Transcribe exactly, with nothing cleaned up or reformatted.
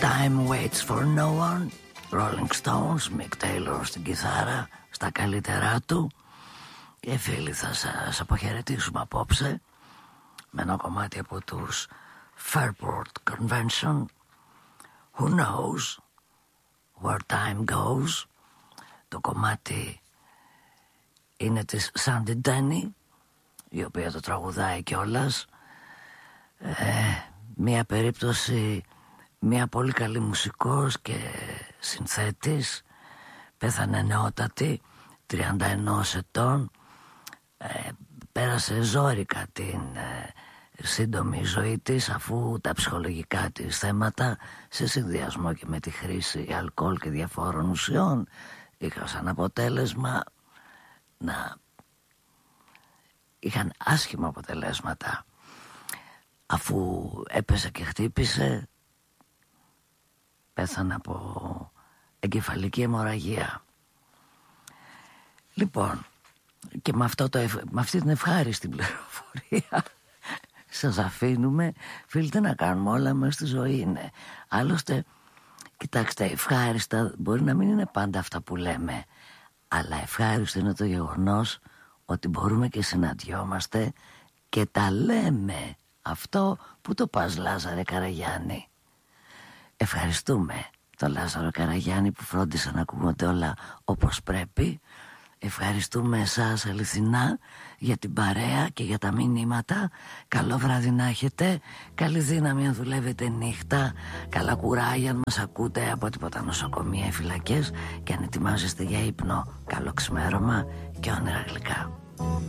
Time Waits for No One, Rolling Stones, Mick Taylor στην κιθάρα, στα καλύτερά του. Και φίλοι, θα σας αποχαιρετήσουμε απόψε με ένα κομμάτι από τους Fairport Convention, Who Knows Where Time Goes. Το κομμάτι είναι της Sandy Denny, η οποία το τραγουδάει κιόλας. ε, Μια περίπτωση, μια πολύ καλή μουσικός και συνθέτης. Πέθανε νεότατη, τριάντα ένα ετών. ε, Πέρασε ζόρικα την ε, σύντομη ζωή της, αφού τα ψυχολογικά της θέματα, σε συνδυασμό και με τη χρήση αλκοόλ και διαφόρων ουσιών, είχαν σαν αποτέλεσμα να είχαν άσχημα αποτελέσματα. Αφού έπεσε και χτύπησε, πέθανε από εγκεφαλική αιμορραγία. Λοιπόν, και με, αυτό το, με αυτή την ευχάριστη πληροφορία σας αφήνουμε. Φίλοι, τι να κάνουμε, όλα μας στη ζωή είναι. Άλλωστε, κοιτάξτε, ευχάριστα μπορεί να μην είναι πάντα αυτά που λέμε, αλλά ευχάριστο είναι το γεγονός ότι μπορούμε και συναντιόμαστε και τα λέμε. Αυτό που το πας, Λάζαρε Καραγιάννη. Ευχαριστούμε τον Λάζαρο Καραγιάννη που φρόντισε να ακούγονται όλα όπως πρέπει. Ευχαριστούμε εσάς αληθινά για την παρέα και για τα μηνύματα. Καλό βράδυ να έχετε. Καλή δύναμη αν δουλεύετε νύχτα. Καλά κουράγια αν μας ακούτε από τίποτα νοσοκομεία ή φυλακές. Και αν ετοιμάζεστε για ύπνο, καλό ξημέρωμα και όνειρα γλυκά.